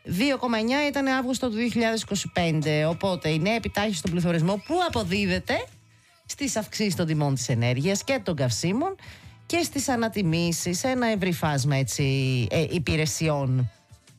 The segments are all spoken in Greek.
2,9 ήταν Αύγουστο του 2025. Οπότε η νέα επιτάχυνση στον πληθωρισμό που αποδίδεται στις αυξήσεις των τιμών της ενέργειας και των καυσίμων και στις ανατιμήσεις, ένα ευρύ φάσμα υπηρεσιών.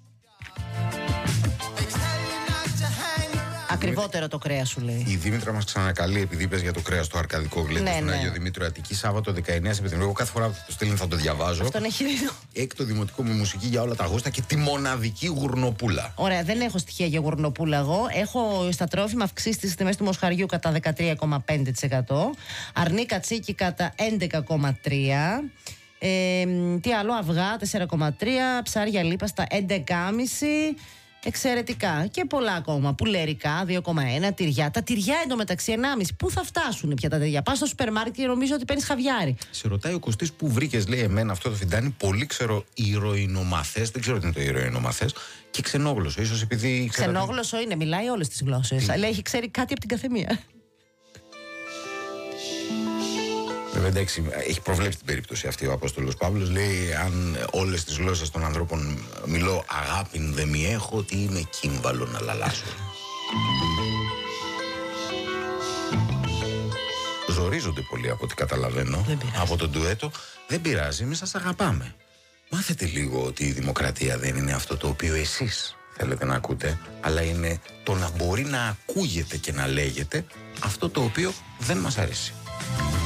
Ακριβότερο το κρέας, σου λέει. Η Δήμητρα μας ξανακαλεί, επειδή είπες για το κρέας το αρκαδικό γλέντο στον Άγιο Δημήτριο Αττική, Σάββατο 19 Σεπτεμβρίου. Εγώ κάθε φορά που το στέλνει θα το διαβάζω. Αυτόν έχει δει. Έκτο δημοτικό με μουσική για όλα τα γούστα και τη μοναδική γουρνοπούλα. Ωραία, δεν έχω στοιχεία για γουρνοπούλα εγώ. Έχω στα τρόφιμα αυξήσει τις τιμές του μοσχαριού κατά 13,5%. Αρνί κατσίκι κατά 11,3%. Τι άλλο, αυγά 4,3%. Ψάρια λίπα στα 11,5%. Εξαιρετικά. Και πολλά ακόμα. Πουλερικά 2,1. Τυριά. Τα τυριά εντωμεταξύ 1,5. Πού θα φτάσουν πια τα τυριά? Πας στο σούπερ μάρκετ και νομίζω ότι παίρνεις χαβιάρι. Σε ρωτάει ο Κωστής που βρήκες, λέει, εμένα αυτό το φιντάνι. Πολύ ξέρω ηρωινομαθές. Δεν ξέρω τι είναι το ηρωινομαθές. Και ξενόγλωσσο. Ίσως επειδή. Ξενόγλωσσο είναι. Μιλάει όλες τις γλώσσες. Αλλά έχει ξέρει κάτι από την καθεμία. Βέβαια, εντάξει, έχει προβλέψει την περίπτωση αυτή ο Απόστολος Παύλος. Λέει: αν όλες τις γλώσσες των ανθρώπων μιλώ, αγάπην δεν μη έχω, ότι είμαι κύμβαλο να λαλάσω. Ζορίζονται πολύ από ό,τι καταλαβαίνω από τον ντουέτο. Δεν πειράζει, εμείς σας αγαπάμε. Μάθετε λίγο ότι η δημοκρατία δεν είναι αυτό το οποίο εσείς θέλετε να ακούτε, αλλά είναι το να μπορεί να ακούγεται και να λέγεται αυτό το οποίο δεν μας αρέσει.